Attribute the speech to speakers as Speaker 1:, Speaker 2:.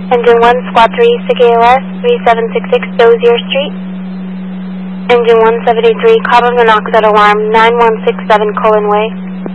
Speaker 1: Engine 1, Squad 3, SIG-AOS, 3766 Dozier Street. Engine 1, 783, carbon monoxide alarm, 9167 Cullen Way.